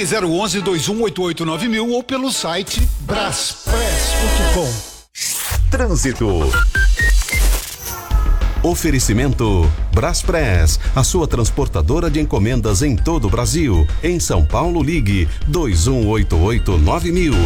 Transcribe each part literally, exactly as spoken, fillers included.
Ligue zero onze, dois um oito oito, nove mil ou pelo site braspress ponto com. Trânsito. Oferecimento Braspress, a sua transportadora de encomendas em todo o Brasil. Em São Paulo, ligue dois um oito oito, nove mil.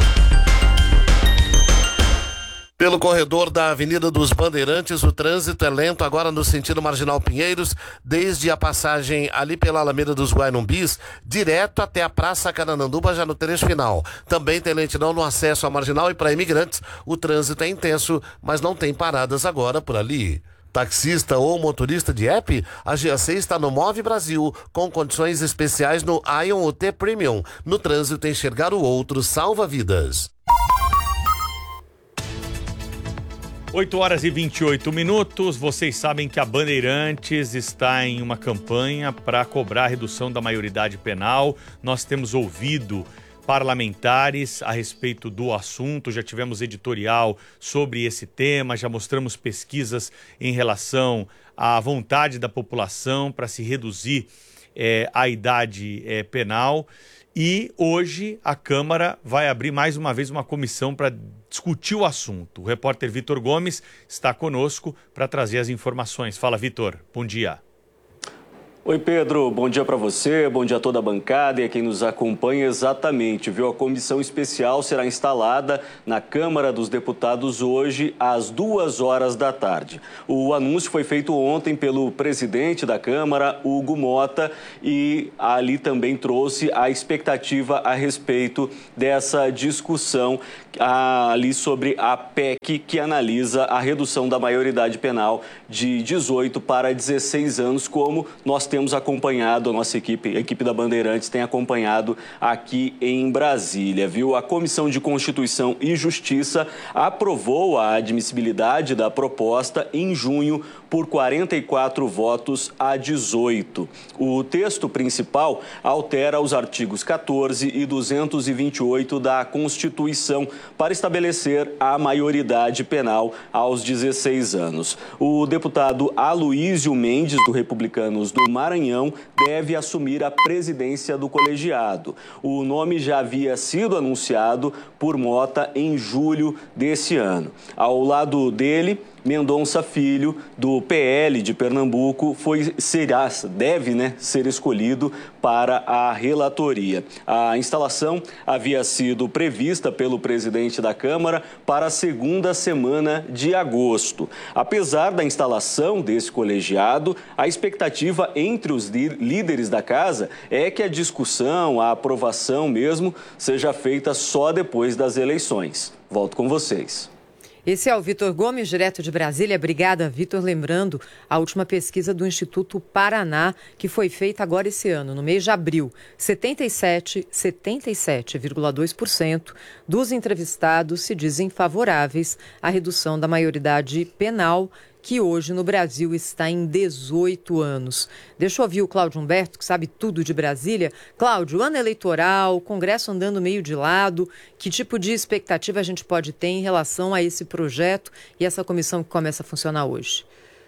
Pelo corredor da Avenida dos Bandeirantes, o trânsito é lento agora no sentido Marginal Pinheiros, desde a passagem ali pela Alameda dos Guainumbis, direto até a Praça Canananduba, já no trecho final. Também tem lentidão no acesso à Marginal e para imigrantes, o trânsito é intenso, mas não tem paradas agora por ali. Taxista ou motorista de app, a G A C está no Move Brasil, com condições especiais no Ion U T Premium. No trânsito, enxergar o outro salva vidas. oito horas e vinte e oito minutos. Vocês sabem que a Bandeirantes está em uma campanha para cobrar a redução da maioridade penal. Nós temos ouvido parlamentares a respeito do assunto, já tivemos editorial sobre esse tema, já mostramos pesquisas em relação à vontade da população para se reduzir é, a idade é, penal. E hoje a Câmara vai abrir mais uma vez uma comissão para discutir o assunto. O repórter Vitor Gomes está conosco para trazer as informações. Fala, Vitor. Bom dia. Oi, Pedro. Bom dia para você, bom dia a toda a bancada e a quem nos acompanha. Exatamente, viu? A comissão especial será instalada na Câmara dos Deputados hoje às duas horas da tarde. O anúncio foi feito ontem pelo presidente da Câmara, Hugo Mota, e ali também trouxe a expectativa a respeito dessa discussão ali sobre a P E C que analisa a redução da maioridade penal de dezoito para dezesseis anos, como nós temos acompanhado, a nossa equipe, a equipe da Bandeirantes tem acompanhado aqui em Brasília, viu? A Comissão de Constituição e Justiça aprovou a admissibilidade da proposta em junho por quarenta e quatro votos a dezoito. O texto principal altera os artigos quatorze e duzentos e vinte e oito da Constituição para estabelecer a maioridade penal aos dezesseis anos. O deputado Aloísio Mendes, do Republicanos do Maranhão, deve assumir a presidência do colegiado. O nome já havia sido anunciado por Mota em julho desse ano. Ao lado dele, Mendonça Filho, do P L de Pernambuco, foi, será, deve né, ser escolhido para a relatoria. A instalação havia sido prevista pelo presidente da Câmara para a segunda semana de agosto. Apesar da instalação desse colegiado, a expectativa entre os líderes da casa é que a discussão, a aprovação mesmo, seja feita só depois das eleições. Volto com vocês. Esse é o Vitor Gomes, direto de Brasília. Obrigada, Vitor. Lembrando a última pesquisa do Instituto Paraná, que foi feita agora esse ano, no mês de abril. setenta e sete vírgula dois por cento dos entrevistados se dizem favoráveis à redução da maioridade penal, que hoje no Brasil está em dezoito anos. Deixa eu ouvir o Cláudio Humberto, que sabe tudo de Brasília. Cláudio, ano eleitoral, o Congresso andando meio de lado, que tipo de expectativa a gente pode ter em relação a esse projeto e essa comissão que começa a funcionar hoje?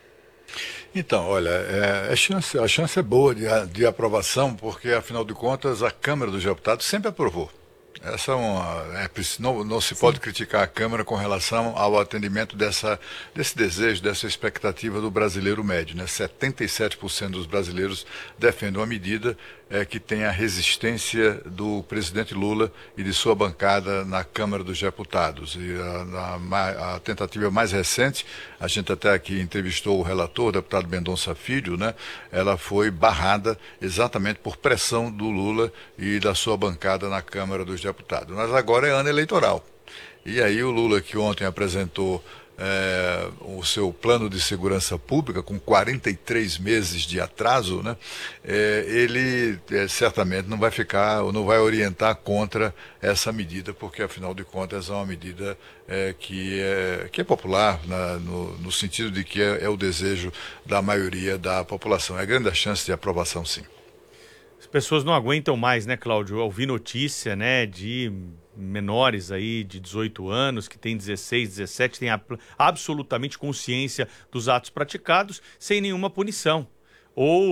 Então, olha, é, a, chance, a chance é boa de, de aprovação, porque, afinal de contas, a Câmara dos Deputados sempre aprovou. Essa é uma, é, não, não se pode Sim. criticar a Câmara com relação ao atendimento dessa, desse desejo, dessa expectativa do brasileiro médio, né? setenta e sete por cento dos brasileiros defendem uma medida é, que tem a resistência do presidente Lula e de sua bancada na Câmara dos Deputados. E a, a, a tentativa mais recente, a gente até aqui entrevistou o relator, o deputado Mendonça Filho, né? Ela foi barrada exatamente por pressão do Lula e da sua bancada na Câmara dos Deputados. Mas agora é ano eleitoral. E aí o Lula, que ontem apresentou é, o seu plano de segurança pública, com quarenta e três meses de atraso, né, é, ele é, certamente não vai ficar, ou não vai orientar contra essa medida, porque afinal de contas é uma medida é, que, é, que é popular, na, no, no sentido de que é, é o desejo da maioria da população. É grande a chance de aprovação, sim. As pessoas não aguentam mais, né, Cláudio? Eu ouvi notícia, né, de menores aí de dezoito anos, que tem dezesseis, dezessete, tem absolutamente consciência dos atos praticados sem nenhuma punição. Ou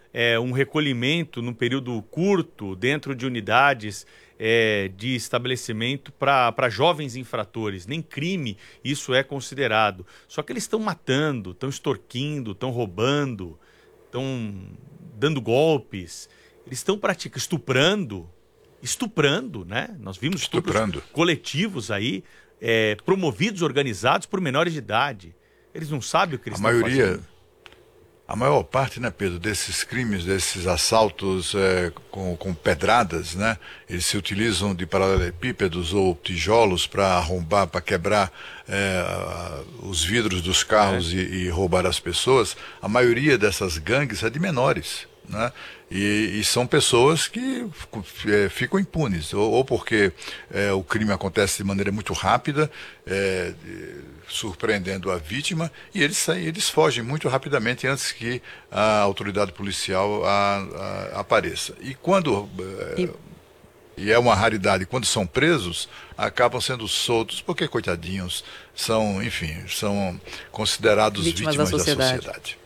é, um recolhimento num período curto dentro de unidades é, de estabelecimento para jovens infratores. Nem crime isso é considerado. Só que eles estão matando, estão extorquindo, estão roubando, estão dando golpes. Eles estão praticando, estuprando, estuprando, né? Nós vimos Estuprando. estupros coletivos aí, é, promovidos, organizados por menores de idade. Eles não sabem o que eles A estão maioria, fazendo. a maior parte, né, Pedro, desses crimes, desses assaltos é, com, com pedradas, né, eles se utilizam de paralelepípedos ou tijolos para arrombar, para quebrar é, os vidros dos carros é. e, e roubar as pessoas. A maioria dessas gangues é de menores, né? E, e são pessoas que é, ficam impunes, ou, ou porque é, o crime acontece de maneira muito rápida, é, surpreendendo a vítima, e eles, eles fogem muito rapidamente antes que a autoridade policial a, a, apareça. E quando... É, e... e é uma raridade, quando são presos, acabam sendo soltos, porque, coitadinhos, são, enfim, são considerados vítimas, vítimas da, da sociedade. sociedade.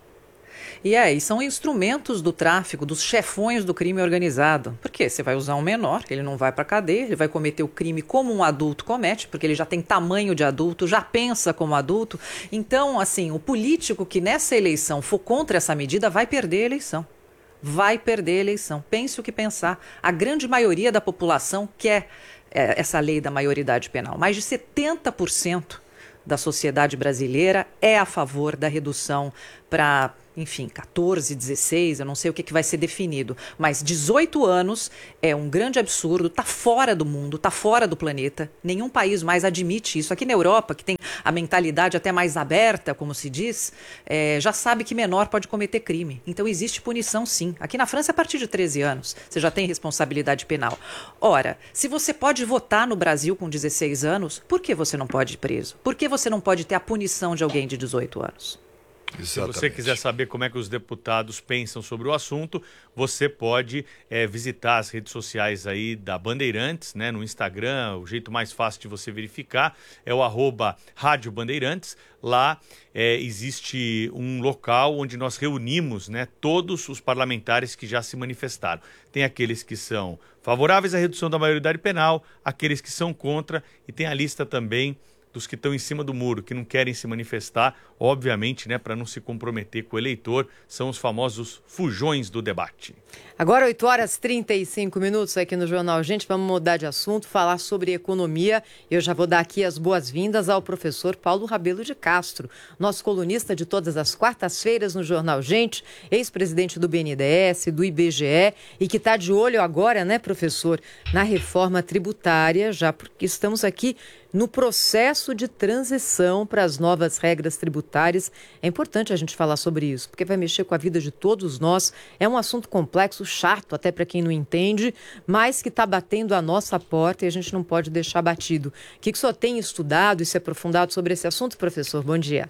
E aí, são instrumentos do tráfico, dos chefões do crime organizado. Porque você vai usar um menor, ele não vai para a cadeia, ele vai cometer o crime como um adulto comete, porque ele já tem tamanho de adulto, já pensa como adulto. Então, assim, o político que nessa eleição for contra essa medida vai perder a eleição. Vai perder a eleição. Pense o que pensar. A grande maioria da população quer é, essa lei da maioridade penal. Mais de setenta por cento da sociedade brasileira é a favor da redução para... enfim, catorze, dezesseis, eu não sei o que, que vai ser definido, mas dezoito anos é um grande absurdo, está fora do mundo, está fora do planeta, nenhum país mais admite isso. Aqui na Europa, que tem a mentalidade até mais aberta, como se diz, é, já sabe que menor pode cometer crime, então existe punição sim. Aqui na França, a partir de treze anos, você já tem responsabilidade penal. Ora, se você pode votar no Brasil com dezesseis anos, por que você não pode ir preso? Por que você não pode ter a punição de alguém de dezoito anos? Exatamente. Se você quiser saber como é que os deputados pensam sobre o assunto, você pode é, visitar as redes sociais aí da Bandeirantes, né, no Instagram. O jeito mais fácil de você verificar é o arroba Rádio Bandeirantes. Lá é, existe um local onde nós reunimos, né, todos os parlamentares que já se manifestaram. Tem aqueles que são favoráveis à redução da maioridade penal, aqueles que são contra, e tem a lista também dos que estão em cima do muro, que não querem se manifestar, obviamente, né, para não se comprometer com o eleitor, são os famosos fujões do debate. Agora, oito horas e trinta e cinco minutos aqui no Jornal Gente, vamos mudar de assunto, falar sobre economia. Eu já vou dar aqui as boas-vindas ao professor Paulo Rabelo de Castro, nosso colunista de todas as quartas-feiras no Jornal Gente, ex-presidente do B N D E S, do I B G E, e que está de olho agora, né, professor, na reforma tributária, já porque estamos aqui no processo de transição para as novas regras tributárias. É importante a gente falar sobre isso, porque vai mexer com a vida de todos nós. É um assunto complexo, chato até para quem não entende, mas que está batendo a nossa porta e a gente não pode deixar batido. O que, que o senhor tem estudado e se aprofundado sobre esse assunto, professor? Bom dia.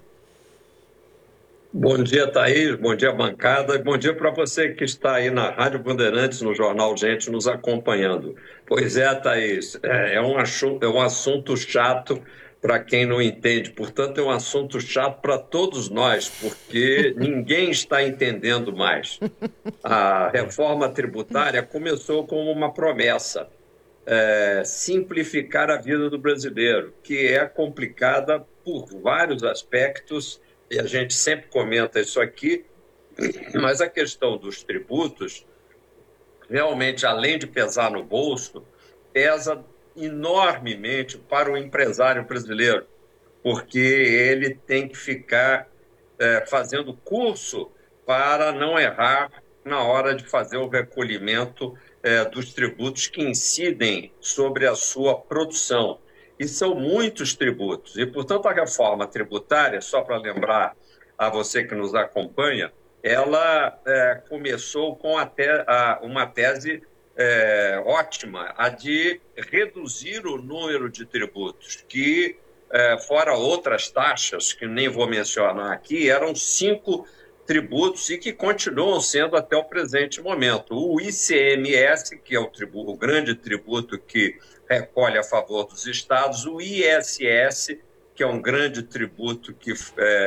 Bom dia, Thaís. Bom dia, bancada. Bom dia para você que está aí na Rádio Bandeirantes, no Jornal Gente, nos acompanhando. Pois é, Thaís, é um, é um assunto chato para quem não entende. Portanto, é um assunto chato para todos nós, porque ninguém está entendendo mais. A reforma tributária começou como uma promessa, é, simplificar a vida do brasileiro, que é complicada por vários aspectos, e a gente sempre comenta isso aqui, mas a questão dos tributos, realmente, além de pesar no bolso, pesa enormemente para o empresário brasileiro, porque ele tem que ficar é, fazendo curso para não errar na hora de fazer o recolhimento é, dos tributos que incidem sobre a sua produção. E são muitos tributos. E, portanto, a reforma tributária, só para lembrar a você que nos acompanha, ela é, começou com a te, a, uma tese é, ótima, a de reduzir o número de tributos, que, é, fora outras taxas, que nem vou mencionar aqui, eram cinco tributos e que continuam sendo até o presente momento. O I C M S, que é o, tributo, o grande tributo que recolhe a favor dos estados, o I S S, que é um grande tributo que é,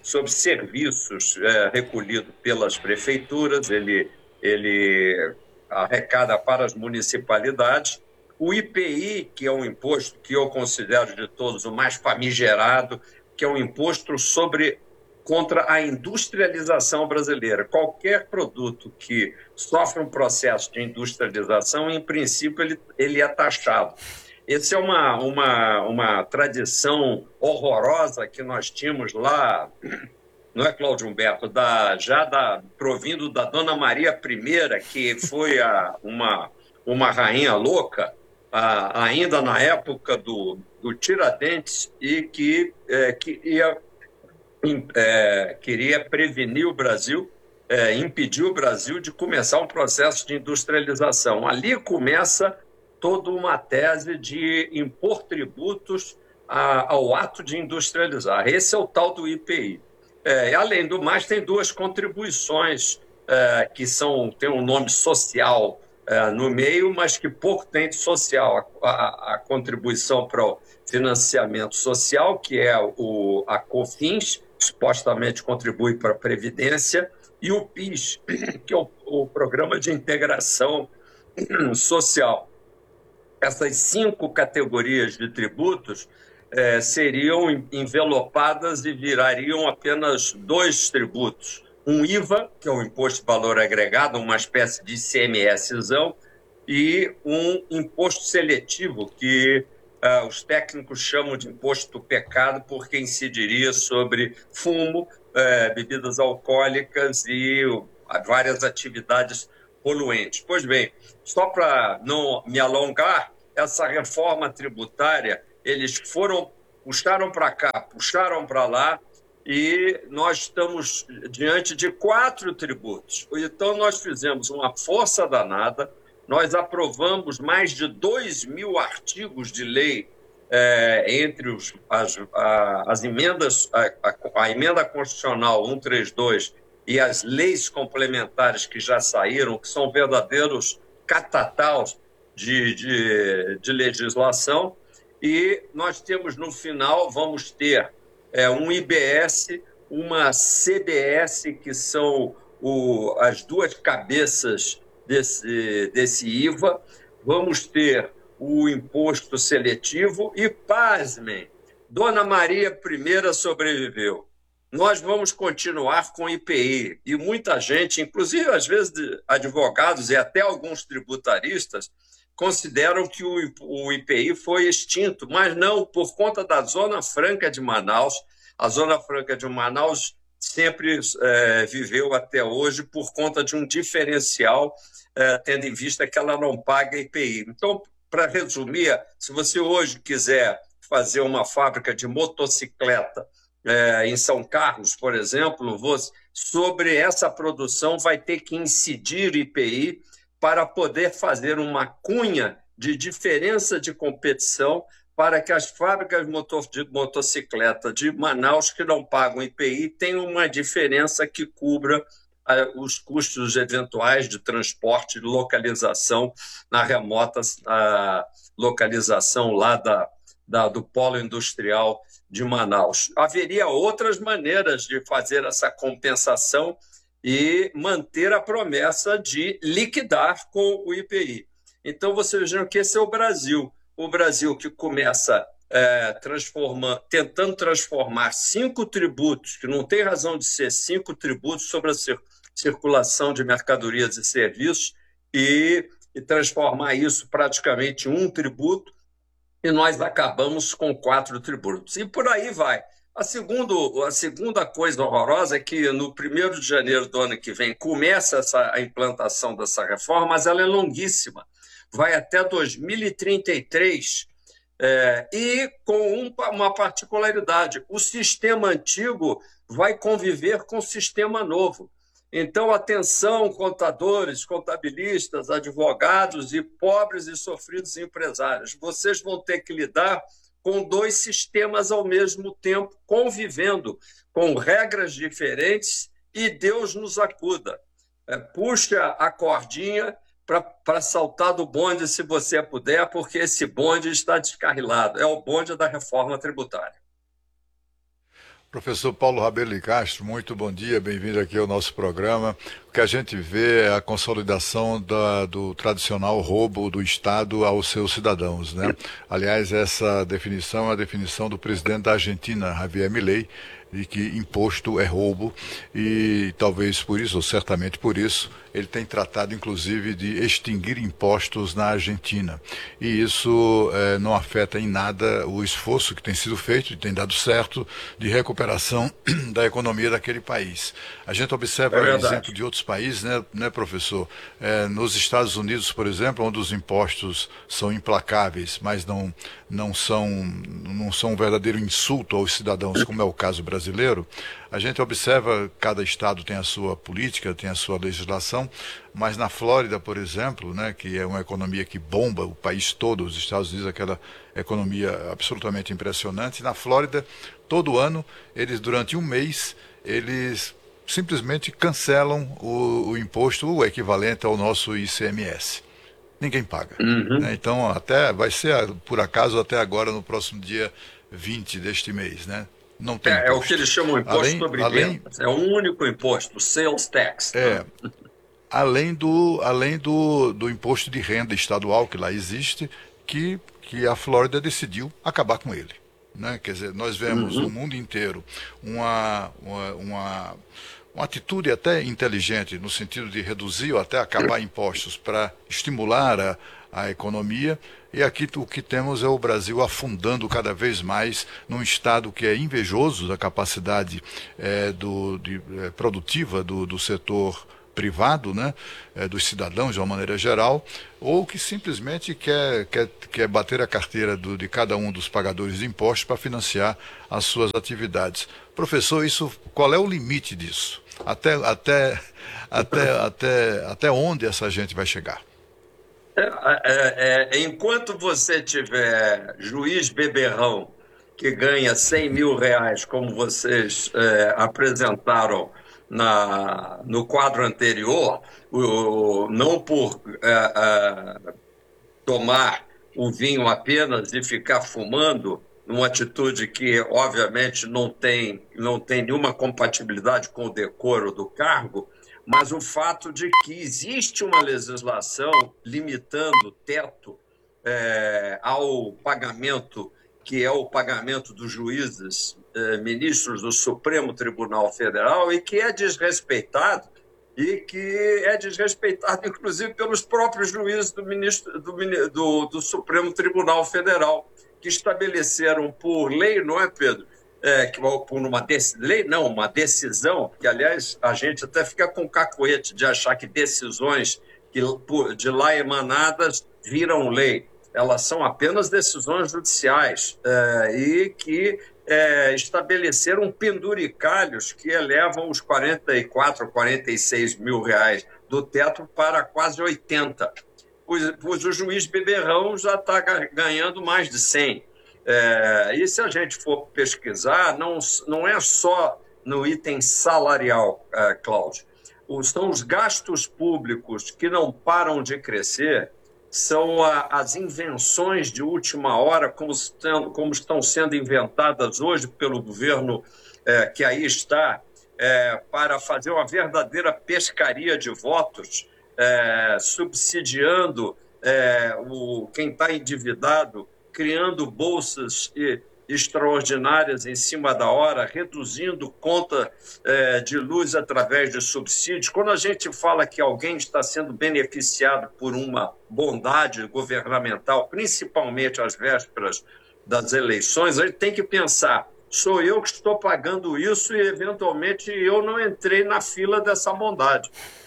sobre serviços é, recolhido pelas prefeituras, ele, ele arrecada para as municipalidades. O I P I, que é um imposto que eu considero de todos o mais famigerado, que é um imposto sobre, contra a industrialização brasileira. Qualquer produto que sofre um processo de industrialização, em princípio, ele, ele é taxado. Essa é uma, uma, uma tradição horrorosa que nós tínhamos lá, não é, Cláudio Humberto, da, já da, provindo da Dona Maria I, que foi a, uma, uma rainha louca, a, ainda na época do, do Tiradentes, e que é, queria, é, queria prevenir o Brasil, é, impedir o Brasil de começar um processo de industrialização. Ali começa toda uma tese de impor tributos a, ao ato de industrializar. Esse é o tal do I P I. É, além do mais, tem duas contribuições é, que são, têm um nome social é, no meio, mas que pouco tem de social. A, a, a contribuição para o financiamento social, que é o, a COFINS, que supostamente contribui para a Previdência, e o PIS, que é o, o Programa de Integração Social. Essas cinco categorias de tributos eh, seriam envelopadas e virariam apenas dois tributos. Um I V A, que é o Imposto de Valor Agregado, uma espécie de I C M S-zão, e um imposto seletivo, que eh, os técnicos chamam de imposto do pecado, porque incidiria sobre fumo, eh, bebidas alcoólicas e várias atividades poluentes. Pois bem, só para não me alongar, essa reforma tributária, eles foram, puxaram para cá, puxaram para lá, e nós estamos diante de quatro tributos. Então, nós fizemos uma força danada, nós aprovamos mais de dois mil artigos de lei é, entre os, as, a, as emendas, a, a, a emenda constitucional cento e trinta e dois e as leis complementares que já saíram, que são verdadeiros catataus de, de, de legislação, e nós temos no final, vamos ter é, um I B S, uma C B S, que são o, as duas cabeças desse, desse I V A, vamos ter o imposto seletivo e, pasmem, Dona Maria I sobreviveu. Nós vamos continuar com o I P I, e muita gente, inclusive às vezes advogados e até alguns tributaristas, consideram que o I P I foi extinto, mas não, por conta da Zona Franca de Manaus. A Zona Franca de Manaus sempre é, viveu até hoje por conta de um diferencial, é, tendo em vista que ela não paga I P I. Então, para resumir, se você hoje quiser fazer uma fábrica de motocicleta É, em São Carlos, por exemplo, você, sobre essa produção vai ter que incidir I P I para poder fazer uma cunha de diferença de competição para que as fábricas motor, de motocicleta de Manaus que não pagam I P I tenham uma diferença que cubra ah, os custos eventuais de transporte e localização na remota ah, localização lá da, da, do polo industrial de Manaus. Haveria outras maneiras de fazer essa compensação e manter a promessa de liquidar com o I P I. Então, vocês vejam que esse é o Brasil. O Brasil que começa é, transforma, tentando transformar cinco tributos, que não tem razão de ser cinco tributos sobre a cir circulação de mercadorias e serviços, e, e transformar isso praticamente em um tributo, e nós acabamos com quatro tributos. E por aí vai. A, segundo, a segunda coisa horrorosa é que no primeiro de janeiro do ano que vem começa essa, a implantação dessa reforma, mas ela é longuíssima. Vai até dois mil e trinta e três, é, e com um, uma particularidade. O sistema antigo vai conviver com o sistema novo. Então, atenção, contadores, contabilistas, advogados e pobres e sofridos empresários. Vocês vão ter que lidar com dois sistemas ao mesmo tempo, convivendo, com regras diferentes, e Deus nos acuda. É, puxa a cordinha para saltar do bonde, se você puder, porque esse bonde está descarrilado. É o bonde da reforma tributária. Professor Paulo Rabelo de Castro, muito bom dia, bem-vindo aqui ao nosso programa. O que a gente vê é a consolidação da, do tradicional roubo do Estado aos seus cidadãos, né? Aliás, essa definição é a definição do presidente da Argentina, Javier Milei, de que imposto é roubo e talvez por isso, ou certamente por isso, ele tem tratado inclusive de extinguir impostos na Argentina. E isso eh, não afeta em nada o esforço que tem sido feito e tem dado certo de recuperação da economia daquele país. A gente observa o é exemplo de outros países, né, né professor? Eh, nos Estados Unidos, por exemplo, onde os impostos são implacáveis, mas não, não, são, não são um verdadeiro insulto aos cidadãos, como é o caso brasileiro, a gente observa que cada estado tem a sua política, tem a sua legislação, mas na Flórida, por exemplo, né, que é uma economia que bomba o país todo, os Estados Unidos, aquela economia absolutamente impressionante, na Flórida, todo ano, eles durante um mês, eles simplesmente cancelam o, o imposto, o equivalente ao nosso I C M S. Ninguém paga. Uhum. Né? Então, até, vai ser, por acaso, até agora, no próximo dia vinte deste mês, né? Não tem é, é o que eles chamam de imposto além, sobre além, vendas. É um único imposto, o sales tax. É, além, do, além do, do imposto de renda estadual que lá existe, que, que a Flórida decidiu acabar com ele. Né? Quer dizer, nós vemos uhum. no mundo inteiro uma, uma, uma, uma atitude até inteligente, no sentido de reduzir ou até acabar impostos para estimular a, a economia. E aqui o que temos é o Brasil afundando cada vez mais num estado que é invejoso da capacidade é, do, de, é, produtiva do, do setor privado, né, é, dos cidadãos de uma maneira geral, ou que simplesmente quer, quer, quer bater a carteira do, de cada um dos pagadores de impostos para financiar as suas atividades. Professor, isso, qual é o limite disso? Até, até, até, até, até onde essa gente vai chegar? É, é, é, enquanto você tiver juiz beberrão que ganha cem mil reais, como vocês é, apresentaram na, no quadro anterior, o, não por é, é, tomar o vinho apenas e ficar fumando, uma atitude que, obviamente, não tem, não tem nenhuma compatibilidade com o decoro do cargo, mas o fato de que existe uma legislação limitando o teto é, ao pagamento, que é o pagamento dos juízes é, ministros do Supremo Tribunal Federal, e que é desrespeitado, e que é desrespeitado, inclusive, pelos próprios juízes do, ministro, do, do, do Supremo Tribunal Federal, que estabeleceram por lei, não é, Pedro? É, que por uma lei, não, uma decisão, que, aliás, a gente até fica com cacoete de achar que decisões que de lá emanadas viram lei. Elas são apenas decisões judiciais é, e que é, estabeleceram penduricalhos que elevam os quarenta e quatro, quarenta e seis mil reais do teto para quase oitenta. Pois, pois o juiz beberrão já está ganhando mais de cem. É, e se a gente for pesquisar, não, não é só no item salarial, é, Cláudio. Os, são os gastos públicos que não param de crescer, são a, as invenções de última hora, como, estão, como estão sendo inventadas hoje pelo governo é, que aí está, é, para fazer uma verdadeira pescaria de votos, é, subsidiando é, o, quem está endividado, criando bolsas extraordinárias em cima da hora, reduzindo conta é, de luz através de subsídios. Quando a gente fala que alguém está sendo beneficiado por uma bondade governamental, principalmente às vésperas das eleições, a gente tem que pensar, sou eu que estou pagando isso e, eventualmente, eu não entrei na fila dessa bondade.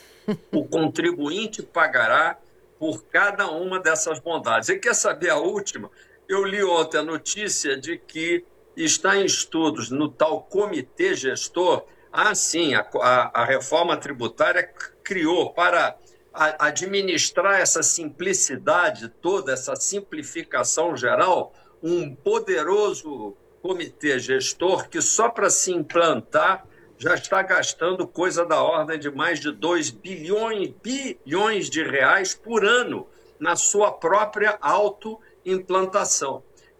O contribuinte pagará por cada uma dessas bondades. E quer saber a última? Eu li ontem a notícia de que está em estudos no tal comitê gestor. Ah, sim, a, a, a reforma tributária criou para a, administrar essa simplicidade toda, essa simplificação geral, um poderoso comitê gestor que só para se implantar já está gastando coisa da ordem de mais de dois bilhões, bilhões de reais por ano na sua própria autoimplantação.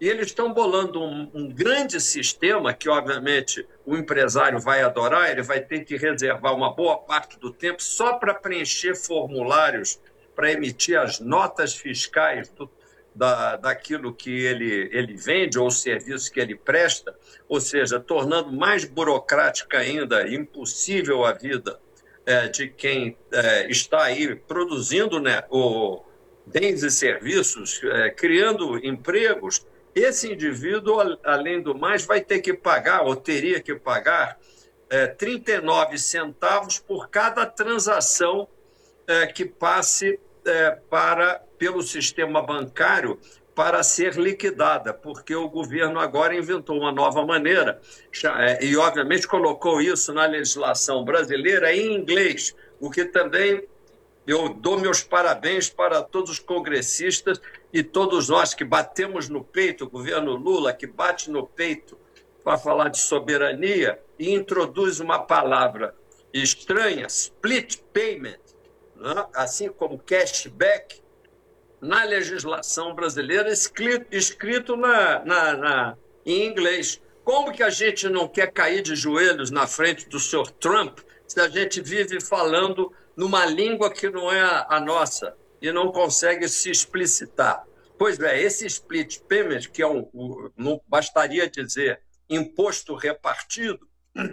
E eles estão bolando um, um grande sistema que, obviamente, o empresário vai adorar, ele vai ter que reservar uma boa parte do tempo só para preencher formulários, para emitir as notas fiscais do, da, daquilo que ele, ele vende ou o serviço que ele presta, ou seja, tornando mais burocrática ainda, impossível a vida é, de quem é, está aí produzindo, né, o, bens e serviços, é, criando empregos. Esse indivíduo, além do mais, vai ter que pagar, ou teria que pagar, é, trinta e nove centavos por cada transação é, que passe é, para, pelo sistema bancário para ser liquidada, porque o governo agora inventou uma nova maneira é, e, obviamente, colocou isso na legislação brasileira em inglês, o que também... Eu dou meus parabéns para todos os congressistas e todos nós que batemos no peito, o governo Lula, que bate no peito para falar de soberania e introduz uma palavra estranha, split payment, né? Assim como cashback, na legislação brasileira, escrito, escrito na, na, na, em inglês. Como que a gente não quer cair de joelhos na frente do senhor Trump se a gente vive falando numa língua que não é a nossa e não consegue se explicitar? Pois é, esse split payment, que é um, não bastaria dizer imposto repartido,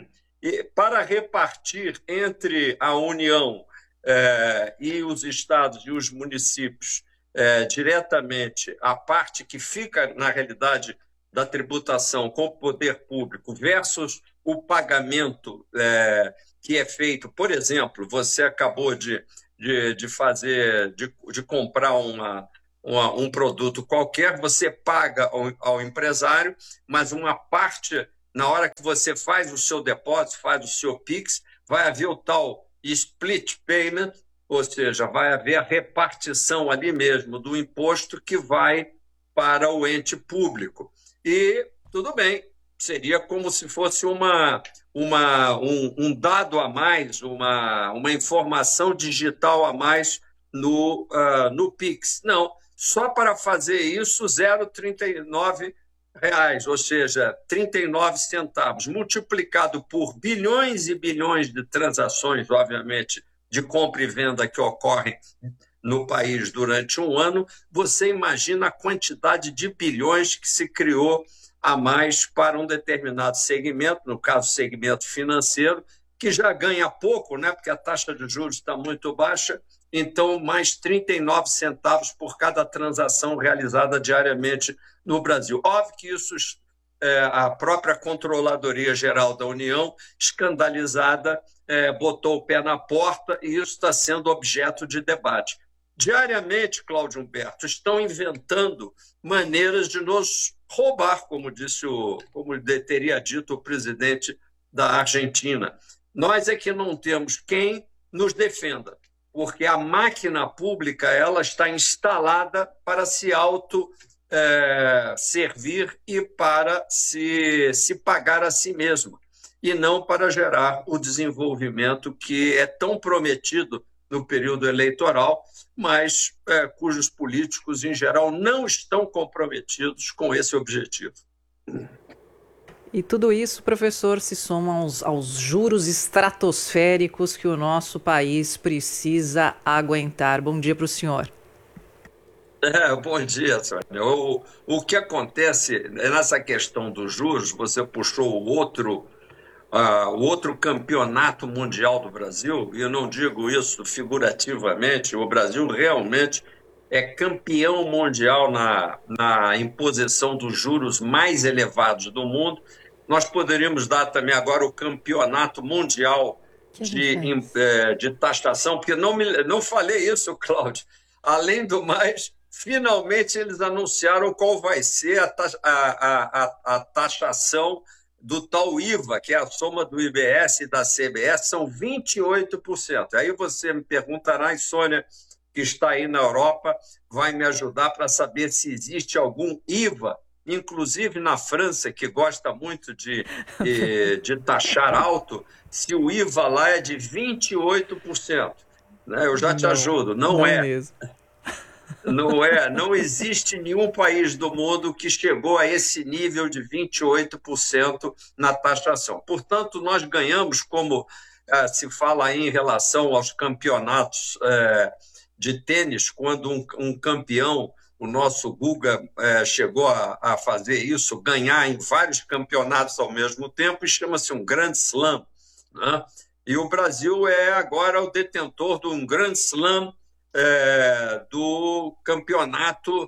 e para repartir entre a União eh, e os estados e os municípios eh, diretamente a parte que fica, na realidade, da tributação com o poder público versus o pagamento eh, que é feito, por exemplo, você acabou de, de, de fazer, de, de comprar uma, uma, um produto qualquer, você paga ao, ao empresário, mas uma parte, na hora que você faz o seu depósito, faz o seu Pix, vai haver o tal split payment, ou seja, vai haver a repartição ali mesmo do imposto que vai para o ente público. E tudo bem, seria como se fosse uma, uma, um, um dado a mais, uma, uma informação digital a mais no, uh, no Pix. Não, só para fazer isso, zero vírgula trinta e nove reais, ou seja, trinta e nove centavos, multiplicado por bilhões e bilhões de transações, obviamente, de compra e venda que ocorrem no país durante um ano, você imagina a quantidade de bilhões que se criou a mais para um determinado segmento, no caso, segmento financeiro, que já ganha pouco, né, porque a taxa de juros está muito baixa, então mais trinta e nove centavos por cada transação realizada diariamente no Brasil. Óbvio que isso, é, a própria Controladoria Geral da União, escandalizada, é, botou o pé na porta e isso está sendo objeto de debate. Diariamente, Cláudio Humberto, estão inventando maneiras de nos roubar, como disse o, como teria dito o presidente da Argentina. Nós é que não temos quem nos defenda, porque a máquina pública ela está instalada para se auto é, servir e para se, se pagar a si mesma, e não para gerar o desenvolvimento que é tão prometido no período eleitoral, mas é, cujos políticos, em geral, não estão comprometidos com esse objetivo. E tudo isso, professor, se soma aos, aos juros estratosféricos que o nosso país precisa aguentar. Bom dia para o senhor. É, bom dia, Sônia. O, o que acontece nessa questão dos juros, você puxou o outro... Uh, o outro campeonato mundial do Brasil, e eu não digo isso figurativamente, o Brasil realmente é campeão mundial na, na imposição dos juros mais elevados do mundo. Nós poderíamos dar também agora o campeonato mundial de, é, de taxação, porque não, me, não falei isso, Cláudio. Além do mais, finalmente eles anunciaram qual vai ser a, taxa, a, a, a taxação do tal I V A, que é a soma do I B S e da C B S, são vinte e oito por cento. Aí você me perguntará, e Sônia, que está aí na Europa, vai me ajudar para saber se existe algum I V A, inclusive na França, que gosta muito de, de, de taxar alto, se o I V A lá é de vinte e oito por cento. Né? Eu já te não, ajudo, não, não é. Mesmo. Não é, não existe nenhum país do mundo que chegou a esse nível de vinte e oito por cento na taxação. Portanto, nós ganhamos, como eh, se fala aí em relação aos campeonatos eh, de tênis, quando um, um campeão, o nosso Guga, eh, chegou a, a fazer isso, ganhar em vários campeonatos ao mesmo tempo, e chama-se um Grand Slam, né? E o Brasil é agora o detentor de um Grand Slam é, do campeonato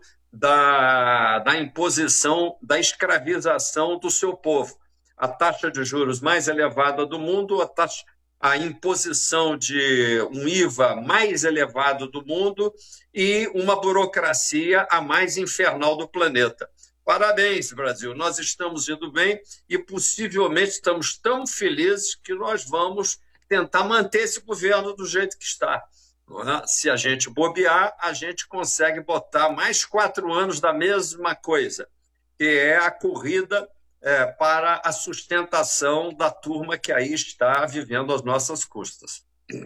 da, da imposição, da escravização do seu povo. A taxa de juros mais elevada do mundo, a, taxa, a imposição de um I V A mais elevado do mundo e uma burocracia a mais infernal do planeta. Parabéns, Brasil, nós estamos indo bem e possivelmente estamos tão felizes que nós vamos tentar manter esse governo do jeito que está. Se a gente bobear, a gente consegue botar mais quatro anos da mesma coisa, que é a corrida é, para a sustentação da turma que aí está vivendo às nossas custas.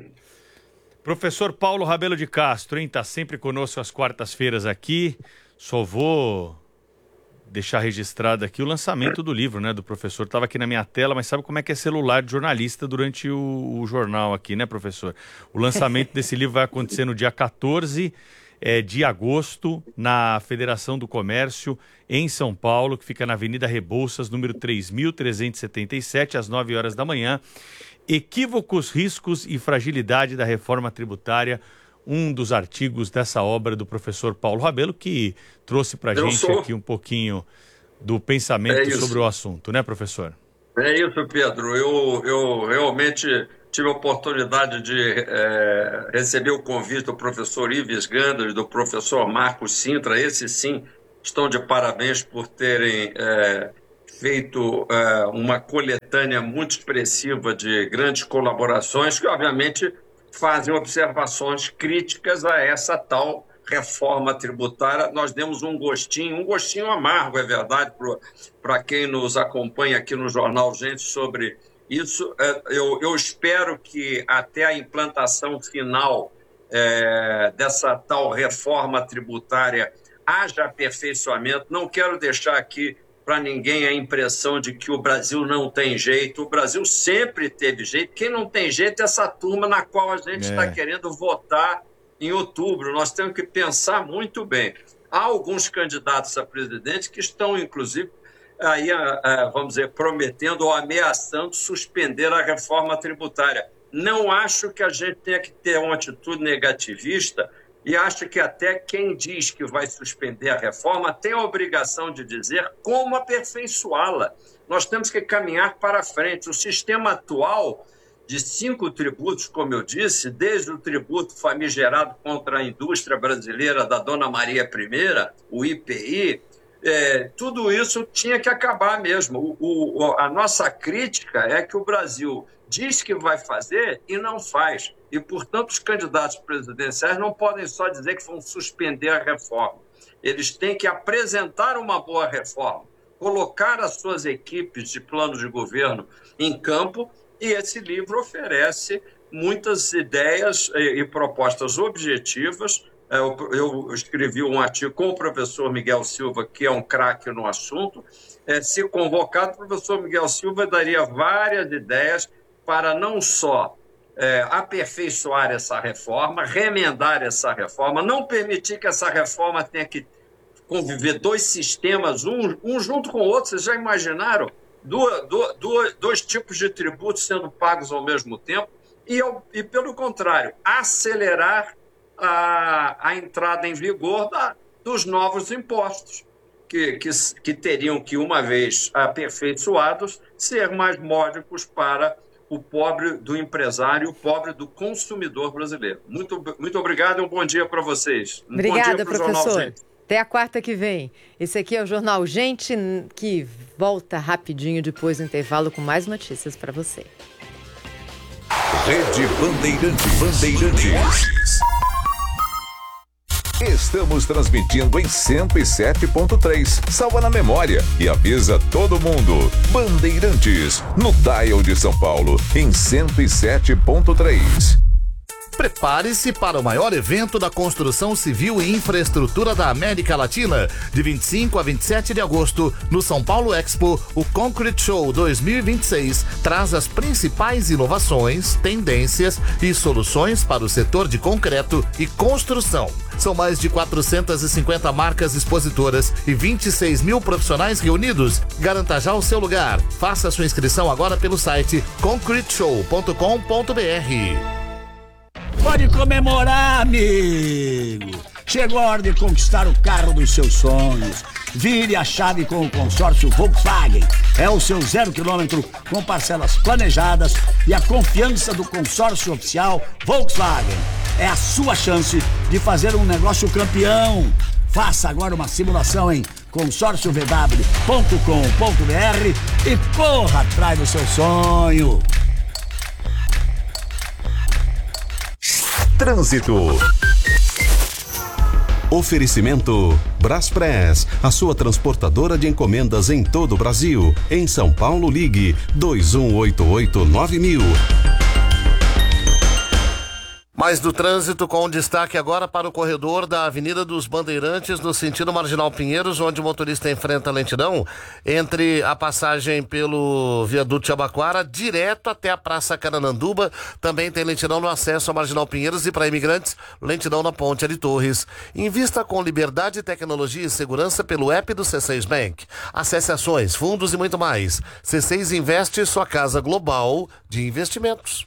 Professor Paulo Rabelo de Castro, hein? Está sempre conosco às quartas-feiras aqui. Só vou deixar registrado aqui o lançamento do livro, né, do professor. Estava aqui na minha tela, mas sabe como é que é celular de jornalista durante o, o jornal aqui, né, professor? O lançamento desse livro vai acontecer no dia quatorze é, de agosto, na Federação do Comércio, em São Paulo, que fica na Avenida Rebouças, número três mil trezentos e setenta e sete, às nove horas da manhã. Equívocos, riscos e fragilidade da reforma tributária, um dos artigos dessa obra do professor Paulo Rabelo, que trouxe para a gente sou... aqui um pouquinho do pensamento é sobre o assunto, né, professor? É isso, Pedro. Eu, eu realmente tive a oportunidade de é, receber o convite do professor Ives Gandler e do professor Marcos Sintra. Esses, sim, estão de parabéns por terem é, feito é, uma coletânea muito expressiva de grandes colaborações, que, obviamente, fazem observações críticas a essa tal reforma tributária. Nós demos um gostinho, um gostinho amargo, é verdade, para quem nos acompanha aqui no Jornal Gente sobre isso. Eu, eu espero que até a implantação final é, dessa tal reforma tributária haja aperfeiçoamento. Não quero deixar aqui para ninguém a impressão de que o Brasil não tem jeito. O Brasil sempre teve jeito. Quem não tem jeito é essa turma na qual a gente está é. querendo votar em outubro. Nós temos que pensar muito bem. Há alguns candidatos a presidente que estão, inclusive, aí, vamos dizer, prometendo ou ameaçando suspender a reforma tributária. Não acho que a gente tenha que ter uma atitude negativista, e acho que até quem diz que vai suspender a reforma tem a obrigação de dizer como aperfeiçoá-la. Nós temos que caminhar para frente. O sistema atual de cinco tributos, como eu disse, desde o tributo famigerado contra a indústria brasileira da Dona Maria I, o I P I, é, tudo isso tinha que acabar mesmo. O, o, a nossa crítica é que o Brasil diz que vai fazer e não faz. E, portanto, os candidatos presidenciais não podem só dizer que vão suspender a reforma. Eles têm que apresentar uma boa reforma, colocar as suas equipes de plano de governo em campo, e esse livro oferece muitas ideias e, e propostas objetivas. Eu, eu escrevi um artigo com o professor Miguel Silva, que é um craque no assunto. É, se convocado, o professor Miguel Silva daria várias ideias para não só É, aperfeiçoar essa reforma, remendar essa reforma, não permitir que essa reforma tenha que conviver dois sistemas, um, um junto com o outro. Vocês já imaginaram? Duas, duas, dois tipos de tributos sendo pagos ao mesmo tempo e, e pelo contrário, acelerar a, a entrada em vigor da, dos novos impostos, que, que, que teriam que, uma vez aperfeiçoados, ser mais módicos para o pobre do empresário, o pobre do consumidor brasileiro. Muito, muito obrigado e um bom dia para vocês. Um Obrigada, bom dia pro professor. Jornal Gente. Até a quarta que vem. Esse aqui é o Jornal Gente, que volta rapidinho depois do intervalo com mais notícias para você. Rede Bandeirantes. Bandeirantes. Estamos transmitindo em cento e sete ponto três. Salva na memória e avisa todo mundo. Bandeirantes, no dial de São Paulo, em cento e sete ponto três. Prepare-se para o maior evento da construção civil e infraestrutura da América Latina, de vinte e cinco a vinte e sete de agosto, no São Paulo Expo. O Concrete Show dois mil e vinte e seis traz as principais inovações, tendências e soluções para o setor de concreto e construção. São mais de quatrocentas e cinquenta marcas expositoras e vinte e seis mil profissionais reunidos. Garanta já o seu lugar. Faça sua inscrição agora pelo site concrete show ponto com ponto b r. Pode comemorar, amigo! Chegou a hora de conquistar o carro dos seus sonhos. Vire a chave com o consórcio Volkswagen. É o seu zero quilômetro com parcelas planejadas e a confiança do consórcio oficial Volkswagen. É a sua chance de fazer um negócio campeão. Faça agora uma simulação em consórcio v w ponto com ponto b r e corra atrás do seu sonho. Trânsito. Oferecimento Braspress, a sua transportadora de encomendas em todo o Brasil. Em São Paulo, ligue dois um oito oito nove mil. Mais do trânsito, com destaque agora para o corredor da Avenida dos Bandeirantes, no sentido Marginal Pinheiros, onde o motorista enfrenta lentidão entre a passagem pelo viaduto Jabaquara, direto até a Praça Canananduba. Também tem lentidão no acesso ao Marginal Pinheiros e para imigrantes, lentidão na Ponte de Torres. Invista com liberdade, tecnologia e segurança pelo app do C seis Bank. Acesse ações, fundos e muito mais. C seis Investe, sua casa global de investimentos.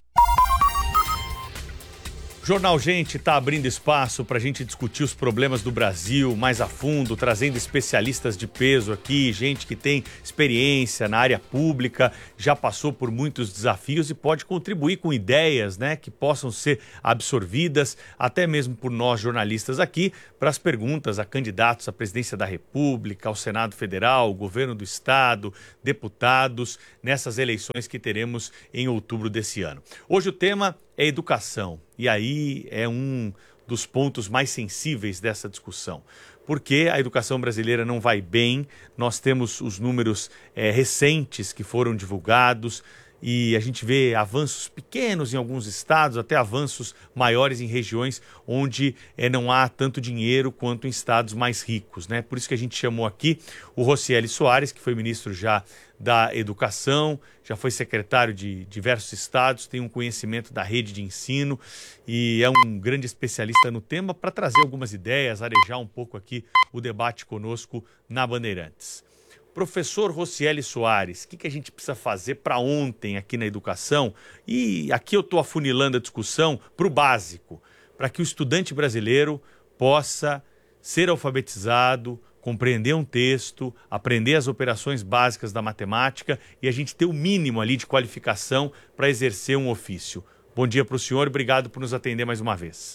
Jornal Gente está abrindo espaço para a gente discutir os problemas do Brasil mais a fundo, trazendo especialistas de peso aqui, gente que tem experiência na área pública, já passou por muitos desafios e pode contribuir com ideias, né, que possam ser absorvidas, até mesmo por nós jornalistas aqui, para as perguntas a candidatos à presidência da República, ao Senado Federal, ao governo do Estado, deputados, nessas eleições que teremos em outubro desse ano. Hoje o tema é educação, e aí é um dos pontos mais sensíveis dessa discussão, porque a educação brasileira não vai bem. Nós temos os números é, recentes que foram divulgados e a gente vê avanços pequenos em alguns estados, até avanços maiores em regiões onde é, não há tanto dinheiro quanto em estados mais ricos, né? Por isso que a gente chamou aqui o Rocieli Soares, que foi ministro já da Educação, já foi secretário de diversos estados, tem um conhecimento da rede de ensino e é um grande especialista no tema, para trazer algumas ideias, arejar um pouco aqui o debate conosco na Bandeirantes. Professor Rocieli Soares, o que, que a gente precisa fazer para ontem aqui na educação? E aqui eu estou afunilando a discussão para o básico, para que o estudante brasileiro possa ser alfabetizado, compreender um texto, aprender as operações básicas da matemática e a gente ter o mínimo ali de qualificação para exercer um ofício. Bom dia para o senhor e obrigado por nos atender mais uma vez.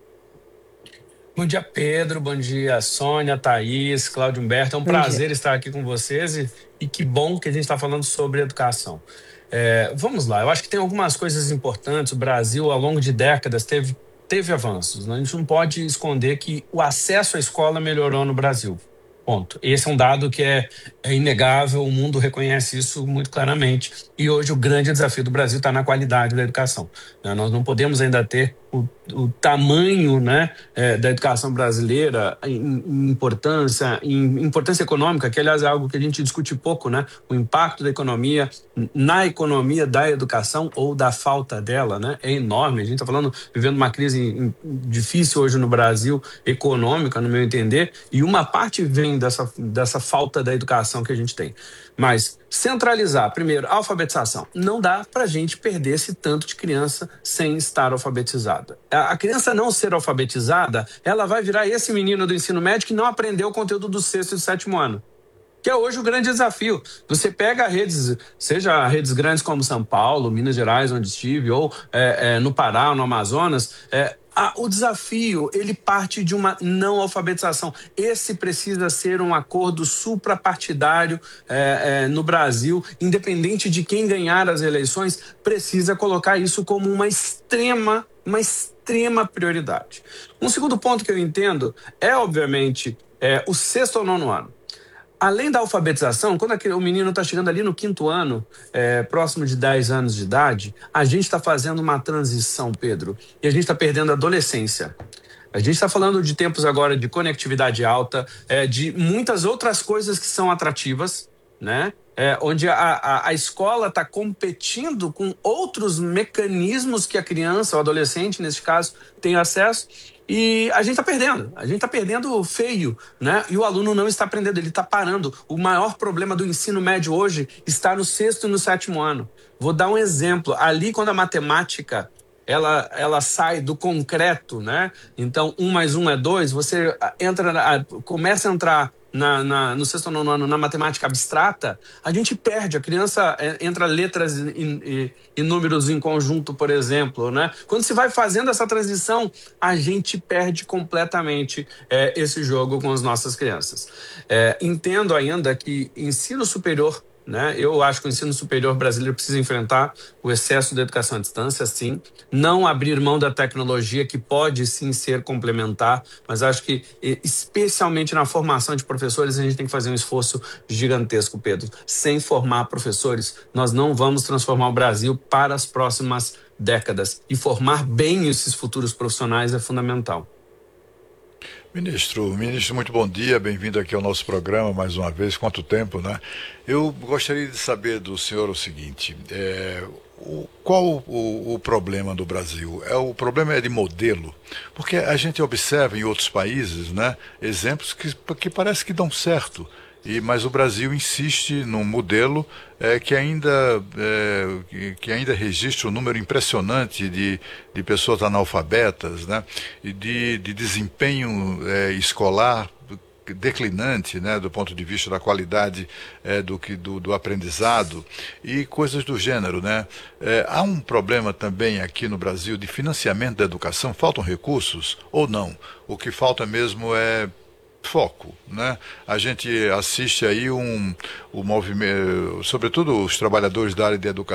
Bom dia, Pedro. Bom dia, Sônia, Thaís, Cláudio Humberto. É um prazer estar aqui com vocês e, e que bom que a gente está falando sobre educação. É, vamos lá, eu acho que tem algumas coisas importantes. O Brasil, ao longo de décadas, teve, teve avanços, né? A gente não pode esconder que o acesso à escola melhorou no Brasil. Ponto. Esse é um dado que é, é inegável, o mundo reconhece isso muito claramente. E hoje o grande desafio do Brasil está na qualidade da educação. Né? Nós não podemos ainda ter o, o tamanho, né, é, da educação brasileira em, em importância, em importância econômica, que aliás é algo que a gente discute pouco, né? O impacto da economia na economia da educação ou da falta dela, né, é enorme. A gente está falando, vivendo uma crise difícil hoje no Brasil, econômica, no meu entender, e uma parte vem dessa, dessa falta da educação que a gente tem. Mas centralizar, primeiro, a alfabetização. Não dá para a gente perder esse tanto de criança sem estar alfabetizada. A criança não ser alfabetizada, ela vai virar esse menino do ensino médio que não aprendeu o conteúdo do sexto e do sétimo ano, que é hoje o grande desafio. Você pega redes, seja redes grandes como São Paulo, Minas Gerais, onde estive, ou é, é, no Pará, no Amazonas, é, Ah, o desafio, ele parte de uma não alfabetização. Esse precisa ser um acordo suprapartidário é, é, no Brasil, independente de quem ganhar as eleições, precisa colocar isso como uma extrema, uma extrema prioridade. Um segundo ponto que eu entendo é, obviamente, é, o sexto ou nono ano. além da alfabetização, quando aquele, o menino está chegando ali no quinto ano, é, próximo de dez anos de idade, a gente está fazendo uma transição, Pedro, e a gente está perdendo a adolescência. A gente está falando de tempos agora de conectividade alta, é, de muitas outras coisas que são atrativas, né? É, onde a, a, a escola está competindo com outros mecanismos que a criança, o adolescente, nesse caso, tem acesso. E a gente está perdendo, a gente está perdendo feio, né? E o aluno não está aprendendo, ele está parando. O maior problema do ensino médio hoje está no sexto e no sétimo ano. Vou dar um exemplo. Ali, quando a matemática ela, ela sai do concreto, né? Então, um mais um é dois, você entra, começa a entrar Na, na, no sexto ou nono ano, na matemática abstrata, a gente perde. A criança é, entra letras e, e, e números em conjunto, por exemplo, né? Quando se vai fazendo essa transição, a gente perde completamente é, esse jogo com as nossas crianças. É, entendo ainda que ensino superior, né? Eu acho que o ensino superior brasileiro precisa enfrentar o excesso da educação à distância, sim. Não abrir mão da tecnologia, que pode sim ser complementar, mas acho que, especialmente na formação de professores, a gente tem que fazer um esforço gigantesco, Pedro. Sem formar professores, nós não vamos transformar o Brasil para as próximas décadas. E formar bem esses futuros profissionais é fundamental. Ministro, ministro, muito bom dia, bem-vindo aqui ao nosso programa mais uma vez. Quanto tempo, né? Eu gostaria de saber do senhor o seguinte, é, o, qual o, o problema do Brasil? É, o problema é de modelo, porque a gente observa em outros países, né, exemplos que, que parece que dão certo. E, mas o Brasil insiste num modelo é, que, ainda, é, que, que ainda registra um número impressionante de, de pessoas analfabetas, né, e de, de desempenho é, escolar declinante, né, do ponto de vista da qualidade é, do, que, do, do aprendizado e coisas do gênero, né. É, há um problema também aqui no Brasil de financiamento da educação, faltam recursos ou não? O que falta mesmo é foco, né? A gente assiste aí um, um movimento, sobretudo os trabalhadores da área de educação,